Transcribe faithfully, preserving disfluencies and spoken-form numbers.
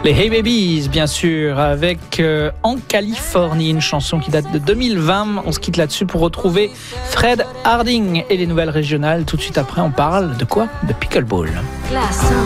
Les Hey Babies, bien sûr, avec euh, En Californie, une chanson qui date de deux mille vingt. On se quitte là-dessus pour retrouver Fred Harding et les nouvelles régionales. Tout de suite après, on parle de quoi ? De pickleball.